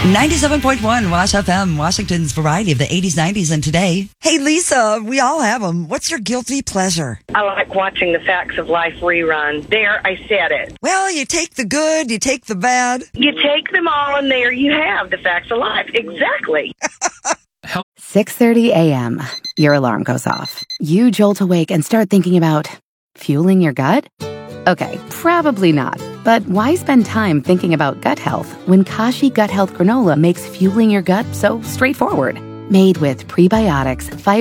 97.1 Wash FM, Washington's variety of the 80s, 90s, and today. Hey, Lisa, we all have them. What's your guilty pleasure? I like watching the Facts of Life rerun. There, I said it. Well, you take the good, you take the bad. You take them all, and there you have the Facts of Life. Exactly. 6:30 a.m. Your alarm goes off. You jolt awake and start thinking about fueling your gut? Okay, probably not. But why spend time thinking about gut health when Kashi Gut Health Granola makes fueling your gut so straightforward? Made with prebiotics, fiber,